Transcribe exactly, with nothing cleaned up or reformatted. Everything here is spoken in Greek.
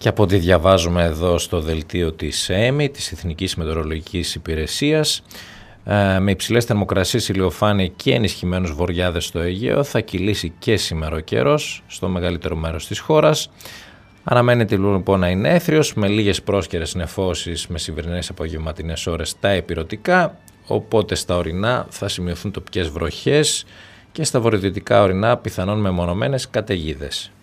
Και από ό,τι διαβάζουμε εδώ στο δελτίο της ΕΜΗ, της Εθνικής Μετεωρολογικής Υπηρεσίας, με υψηλές θερμοκρασίες, ηλιοφάνεια και ενισχυμένους βοριάδες στο Αιγαίο, θα κυλήσει και σήμερα ο καιρός στο μεγαλύτερο μέρος της χώρας. Αναμένεται λοιπόν να είναι έθριος, με λίγες πρόσκαιρες νεφώσεις με σημερινές απογευματινές ώρες στα ηπειρωτικά, οπότε στα ορεινά θα σημειωθούν τοπικές βροχές και στα βορειοδυτικά ορεινά πιθανόν μεμονωμένες καταιγίδες.